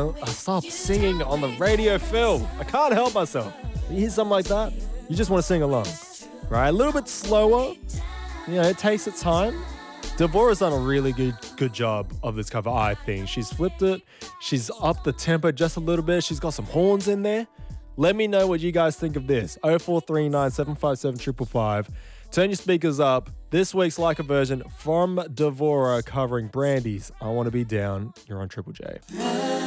I stop singing on the radio, Phil. I can't help myself. You hear something like that, you just want to sing along, right? A little bit slower. It takes its time. Devora's done a really good job of this cover, I think. She's flipped it. She's upped the tempo just a little bit. She's got some horns in there. Let me know what you guys think of this. 0439 757 555. Turn your speakers up. This week's Like a Version from Devora covering Brandy's I Want to Be Down. You're on Triple J.